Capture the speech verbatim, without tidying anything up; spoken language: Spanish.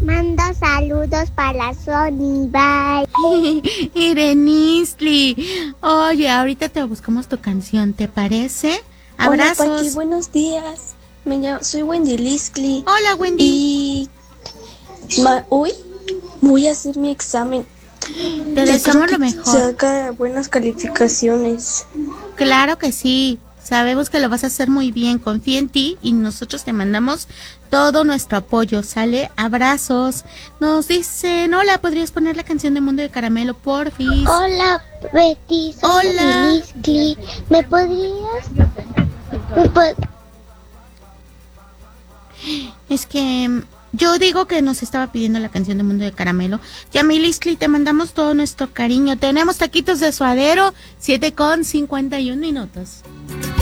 Mando saludos para Sony, bye. Irenisli, oye, ahorita te buscamos tu canción, ¿te parece? Abrazos. Hola, Paqui, buenos días. Me llamo, soy Wendy Liskli. Hola, Wendy. Y ma, hoy voy a hacer mi examen. Te deseamos lo mejor. Saca buenas calificaciones. Claro que sí. Sabemos que lo vas a hacer muy bien. Confía en ti y nosotros te mandamos todo nuestro apoyo. ¿Sale? Abrazos. Nos dicen, hola, ¿podrías poner la canción de Mundo de Caramelo, porfis? Hola, Betty. Soy Hola. Liskli. ¿Me podrías...? ¿Me pod... Es que yo digo que nos estaba pidiendo la canción de Mundo de Caramelo. Yamilisli, te mandamos todo nuestro cariño. Tenemos taquitos de suadero, siete con cincuenta y un minutos.